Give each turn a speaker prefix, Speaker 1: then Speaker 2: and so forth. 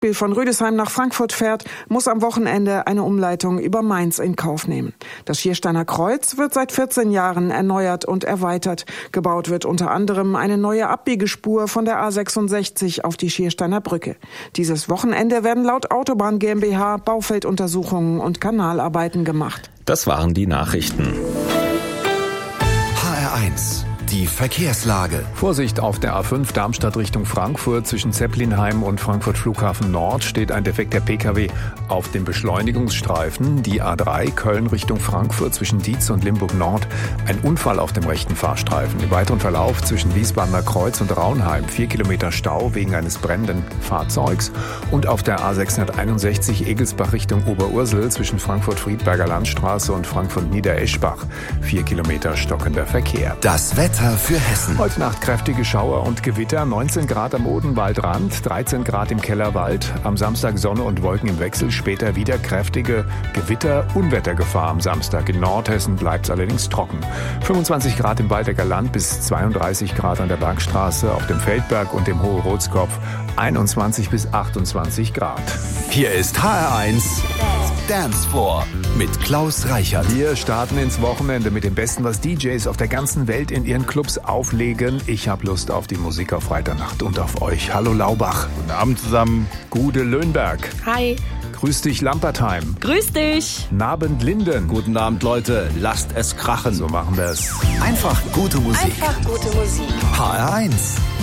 Speaker 1: von Rüdesheim nach Frankfurt fährt, muss am Wochenende eine Umleitung über Mainz in Kauf nehmen. Das Schiersteiner Kreuz wird seit 14 Jahren erneuert und erweitert. Gebaut wird unter anderem eine neue Abbiegespur von der A66 auf die Schiersteiner Brücke. Dieses Wochenende werden laut Autobahn GmbH Baufelduntersuchungen und Kanalarbeiten gemacht.
Speaker 2: Das waren die Nachrichten.
Speaker 3: HR1. Die Verkehrslage.
Speaker 4: Vorsicht auf der A5 Darmstadt Richtung Frankfurt. Zwischen Zeppelinheim und Frankfurt Flughafen Nord steht ein defekter Pkw auf dem Beschleunigungsstreifen. Die A3 Köln Richtung Frankfurt zwischen Dietz und Limburg Nord. Ein Unfall auf dem rechten Fahrstreifen. Im weiteren Verlauf zwischen Wiesbadener Kreuz und Raunheim 4 Kilometer Stau wegen eines brennenden Fahrzeugs. Und auf der A661 Egelsbach Richtung Oberursel zwischen Frankfurt-Friedberger Landstraße und Frankfurt-Niedereschbach 4 Kilometer stockender Verkehr.
Speaker 3: Das Wetter für Hessen.
Speaker 4: Heute Nacht kräftige Schauer und Gewitter, 19 Grad am Odenwaldrand, 13 Grad im Kellerwald. Am Samstag Sonne und Wolken im Wechsel, später wieder kräftige Gewitter, Unwettergefahr am Samstag. In Nordhessen bleibt es allerdings trocken. 25 Grad im Waldecker Land bis 32 Grad an der Bergstraße, auf dem Feldberg und dem Hohe Rotskopf 21 bis 28 Grad.
Speaker 3: Hier ist HR1 Dance Floor mit Klaus Reichert.
Speaker 4: Wir starten ins Wochenende mit dem Besten, was DJs auf der ganzen Welt in ihren Clubs auflegen. Ich habe Lust auf die Musik auf Freitagnacht und auf euch. Hallo Laubach.
Speaker 5: Guten Abend zusammen.
Speaker 4: Gude Löhnberg.
Speaker 6: Hi.
Speaker 4: Grüß dich Lampertheim.
Speaker 6: Grüß dich.
Speaker 4: Nabend Linden.
Speaker 5: Guten Abend, Leute. Lasst es krachen.
Speaker 4: So machen wir es.
Speaker 3: Einfach gute Musik.
Speaker 6: Einfach gute Musik.
Speaker 3: HR1